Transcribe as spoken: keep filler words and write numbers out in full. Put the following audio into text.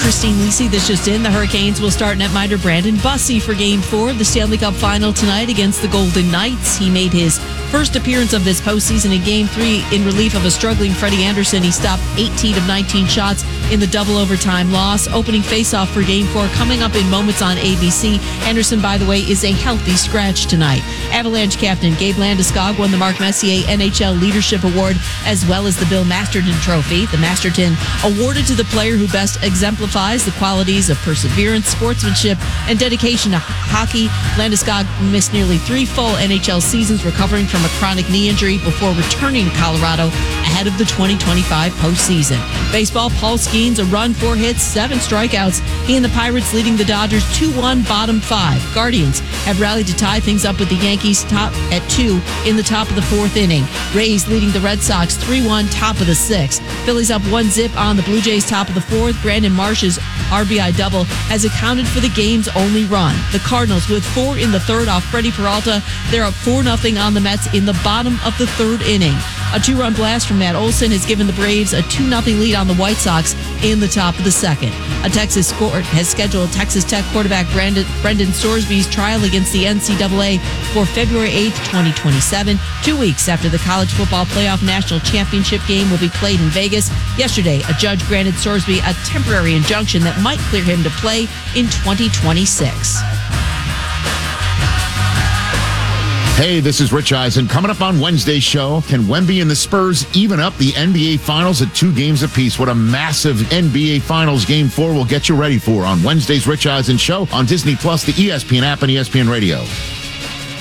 Christine Lisi. This just in. The Hurricanes will start netminder Brandon Bussey for Game four of the Stanley Cup Final tonight against the Golden Knights. He made his first appearance of this postseason in Game three in relief of a struggling Freddie Anderson. He stopped eighteen of nineteen shots in the double overtime loss. Opening faceoff for Game four coming up in moments on A B C. Anderson, by the way, is a healthy scratch tonight. Avalanche captain Gabe Landeskog won the Mark Messier N H L Leadership Award as well as the Bill Masterton Trophy. The Masterton awarded to the player who best exemplifies the qualities of perseverance, sportsmanship, and dedication to hockey. Landeskog missed nearly three full N H L seasons recovering from a chronic knee injury before returning to Colorado ahead of the twenty twenty-five postseason. Baseball, Paul Skeens, a run, four hits, seven strikeouts. He and the Pirates leading the Dodgers two one bottom five. Guardians have rallied to tie things up with the Yankees top at two in the top of the fourth inning. Rays leading the Red Sox three one top of the sixth. Phillies up one zip on the Blue Jays top of the fourth. Brandon Marsh's R B I double has accounted for the game's only run. The Cardinals with four in the third off Freddie Peralta. They're up four nothing on the Mets in the bottom of the third inning. A two-run blast from Matt Olson has given the Braves a two nothing lead on the White Sox in the top of the second. A Texas court has scheduled Texas Tech quarterback Brandon, Brendan Sorsby's trial against the N C double A for February eighth, twenty twenty-seven, two weeks after the College Football Playoff National Championship game will be played in Vegas. Yesterday, a judge granted Sorsby a temporary injunction that might clear him to play in twenty twenty-six. Hey, this is Rich Eisen. Coming up on Wednesday's show, can Wemby and the Spurs even up the N B A Finals at two games apiece? What a massive N B A Finals Game four will get you ready for on Wednesday's Rich Eisen show on Disney Plus, the E S P N app, and E S P N Radio.